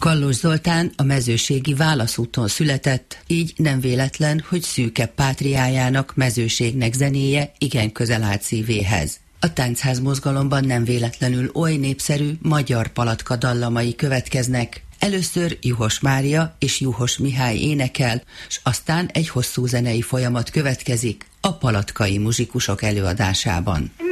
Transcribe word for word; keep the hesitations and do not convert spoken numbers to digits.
Kallós Zoltán a mezőségi Válaszúton született, így nem véletlen, hogy szűkebb pátriájának, Mezőségnek zenéje igen közel állt szívéhez. A táncház mozgalomban nem véletlenül oly népszerű magyar palatka dallamai következnek. Először Juhos Mária és Juhos Mihály énekel, s aztán egy hosszú zenei folyamat következik a palatkai muzsikusok előadásában.